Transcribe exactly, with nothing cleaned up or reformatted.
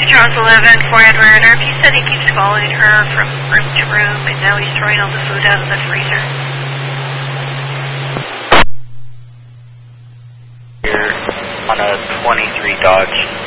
Charles eleven, for Edward. He said he keeps following her from room to room, and now he's throwing all the food out of the freezer. Here on a twenty-three Dodge.